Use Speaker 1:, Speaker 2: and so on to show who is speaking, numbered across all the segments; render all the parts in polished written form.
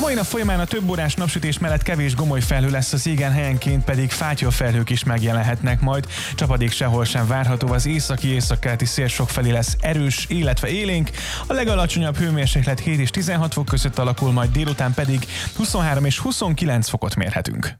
Speaker 1: mai nap folyamán a több órás napsütés mellett kevés gomoly felhő lesz az égen, helyenként pedig fátyolfelhők is megjelenhetnek majd. Csapadék sehol sem várható, az északi-északkeleti szél sokfelé lesz erős, illetve élénk. A legalacsonyabb hőmérséklet 7 és 16 fok között alakul, majd délután pedig 23 és 29 fokot mérhetünk.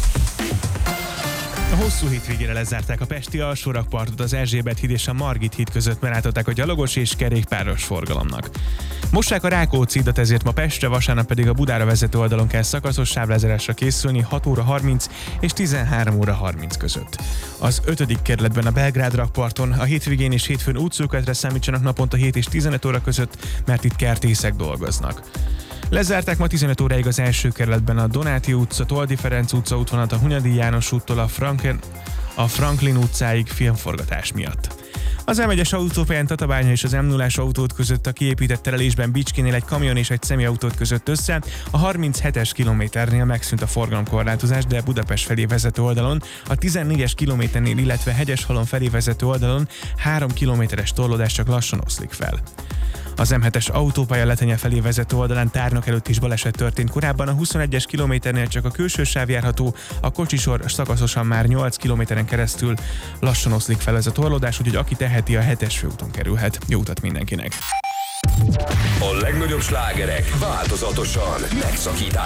Speaker 1: A hosszú hétvégére lezárták a pesti alsórakpartot az Erzsébet híd és a Margit híd között, mert átadták a gyalogos és kerékpáros forgalomnak. Mossák a Rákóczi hidat, ezért ma Pestre, vasárnap pedig a Budára vezető oldalon kell szakaszos sávlezárásra készülni 6 óra 30 és 13 óra 30 között. Az 5. kerületben a Belgrád rakparton a hétvégén és hétfőn útszűkületre számítsanak naponta 7 és 15 óra között, mert itt kertészek dolgoznak. Lezárták ma 15 óráig az első kerületben a Donáti utca, Toldi Ferenc utca útvonalat a Hunyadi János úttól a Franklin utcáig filmforgatás miatt. Az M1-es autópályán Tatabánya és az M0-as autót között a kiépített terelésben Bicskénél egy kamion és egy személyautót között össze. A 37-es kilométernél megszűnt a forgalomkorlátozás, de Budapest felé vezető oldalon, a 14-es kilométernél, illetve Hegyeshalom felé vezető oldalon 3 kilométeres torlódás csak lassan oszlik fel. Az M7-es autópálya Letenye felé vezető oldalán tárnok előtt is baleset történt. Korábban a 21-es kilométernél csak a külső sáv járható, a kocsisor szakaszosan már 8 kilométeren keresztül lassan oszlik fel ez a torlódás, úgyhogy aki teheti, a 7-es főúton kerülhet. Jó utat mindenkinek!
Speaker 2: A legnagyobb slágerek változatosan megszakítás.